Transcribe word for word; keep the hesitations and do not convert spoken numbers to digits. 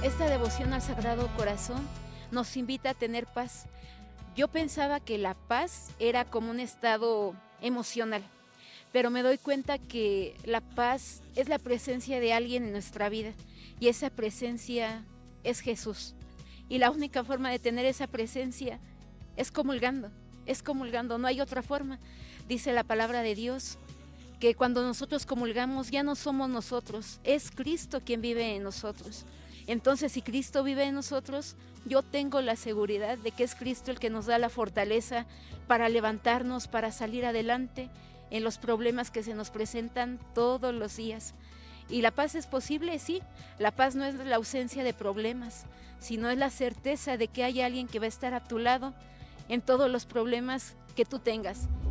Esta devoción al Sagrado Corazón nos invita a tener paz. Yo pensaba que la paz era como un estado emocional, pero me doy cuenta que la paz es la presencia de alguien en nuestra vida y esa presencia es Jesús. Y la única forma de tener esa presencia es comulgando, es comulgando, no hay otra forma. Dice la palabra de Dios que cuando nosotros comulgamos ya no somos nosotros, es Cristo quien vive en nosotros. Entonces, si Cristo vive en nosotros, yo tengo la seguridad de que es Cristo el que nos da la fortaleza para levantarnos, para salir adelante en los problemas que se nos presentan todos los días. ¿Y la paz es posible? Sí. La paz no es la ausencia de problemas, sino es la certeza de que hay alguien que va a estar a tu lado en todos los problemas que tú tengas.